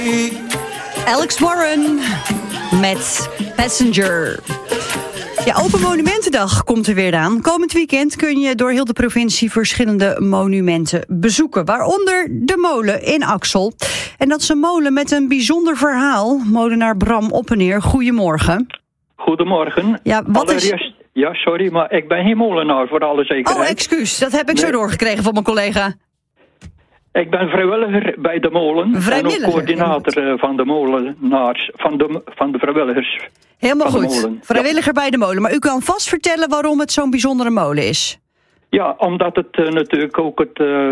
Alex Warren met Passenger. Ja, Open Monumentendag komt er weer aan. Komend weekend kun je door heel de provincie verschillende monumenten bezoeken. Waaronder de molen in Axel. En dat is een molen met een bijzonder verhaal. Molenaar Bram Oppeneer, goedemorgen. Goedemorgen. Ja, wat is... Ja, sorry, maar ik ben geen molenaar, voor alle zekerheid. Oh, excuus. Dat heb ik zo doorgekregen van mijn collega. Ik ben vrijwilliger bij de molen. En ook coördinator van de molenaars, van de vrijwilligers. Helemaal goed. Vrijwilliger bij de molen. Maar u kan vast vertellen waarom het zo'n bijzondere molen is. Ja, omdat het natuurlijk ook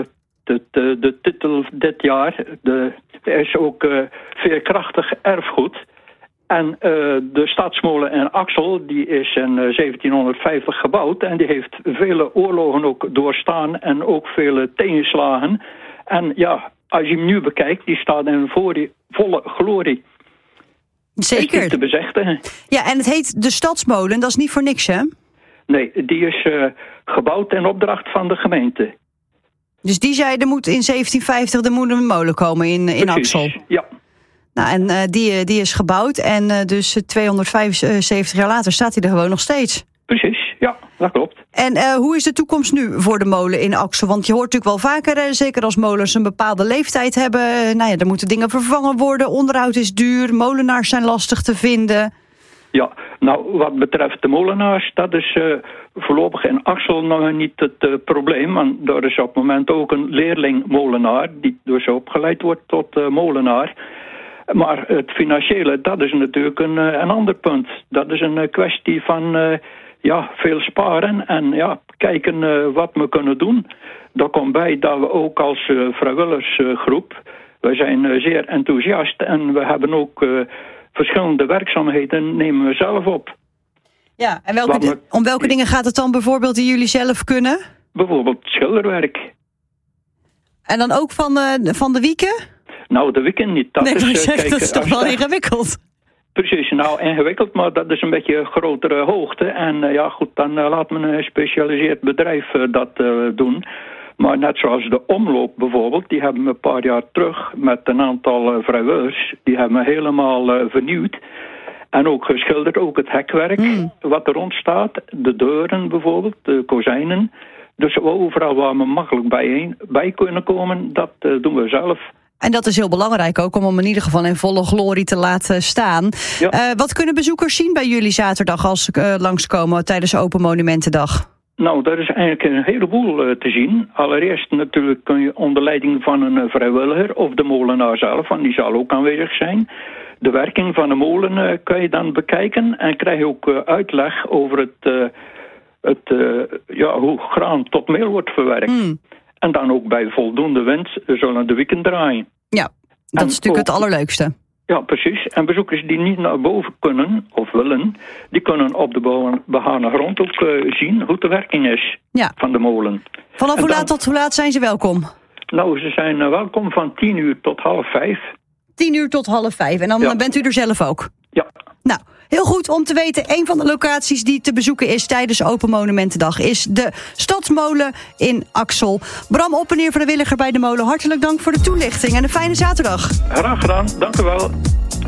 de titel dit jaar... Er is ook veerkrachtig erfgoed. En de stadsmolen in Axel, die is in 1750 gebouwd. En die heeft vele oorlogen ook doorstaan en ook vele tegenslagen. En ja, als je hem nu bekijkt, die staat in volle glorie. Zeker. Is niet te bezichtigen. Ja, en het heet de Stadsmolen, dat is niet voor niks, hè? Nee, die is gebouwd in opdracht van de gemeente. Dus die zei, er moet in 1750 een molen komen in Axel. Ja. Nou, en die is gebouwd en dus 275 jaar later staat hij er gewoon nog steeds. Precies, ja, dat klopt. En hoe is de toekomst nu voor de molen in Axel? Want je hoort natuurlijk wel vaker, zeker als molens een bepaalde leeftijd hebben. Nou ja, er moeten dingen vervangen worden, onderhoud is duur, molenaars zijn lastig te vinden. Ja, nou, wat betreft de molenaars, dat is voorlopig in Axel nog niet het probleem. Want er is op het moment ook een leerling-molenaar, die dus opgeleid wordt tot molenaar. Maar het financiële, dat is natuurlijk een ander punt. Dat is een kwestie van veel sparen en kijken wat we kunnen doen. Daar komt bij dat we ook als vrijwilligersgroep, we zijn zeer enthousiast en we hebben ook verschillende werkzaamheden nemen we zelf op. Ja, en om welke dingen gaat het dan bijvoorbeeld die jullie zelf kunnen? Bijvoorbeeld schilderwerk. En dan ook van de wieken? Nou, de weekend niet. Dat is toch wel ingewikkeld? Precies, nou ingewikkeld, maar dat is een beetje een grotere hoogte. En dan laat men een gespecialiseerd bedrijf dat doen. Maar net zoals de omloop bijvoorbeeld, die hebben we een paar jaar terug met een aantal vrijwilligers. Die hebben we helemaal vernieuwd. En ook geschilderd, ook het hekwerk wat er rond staat. De deuren bijvoorbeeld, de kozijnen. Dus overal waar we makkelijk bij kunnen komen, dat doen we zelf. En dat is heel belangrijk ook, om hem in ieder geval in volle glorie te laten staan. Ja. Wat kunnen bezoekers zien bij jullie zaterdag als ze langskomen tijdens Open Monumentendag? Nou, daar is eigenlijk een heleboel te zien. Allereerst natuurlijk kun je onder leiding van een vrijwilliger of de molenaar zelf, want die zal ook aanwezig zijn. De werking van de molen kan je dan bekijken en krijg je ook uitleg over hoe graan tot meel wordt verwerkt. En dan ook bij voldoende wind zullen de wieken draaien. Ja, dat is natuurlijk het allerleukste. Ja, precies. En bezoekers die niet naar boven kunnen of willen, die kunnen op de begane grond ook zien hoe de werking is van de molen. Vanaf hoe laat tot hoe laat zijn ze welkom? Nou, ze zijn welkom van 10:00 tot 4:30. 10:00 tot 4:30. En dan bent u er zelf ook? Ja. Nou, heel goed om te weten, een van de locaties die te bezoeken is tijdens Open Monumentendag is de Stadsmolen in Axel. Bram Oppeneer, vrijwilliger bij de molen, hartelijk dank voor de toelichting en een fijne zaterdag. Graag gedaan, dank u wel.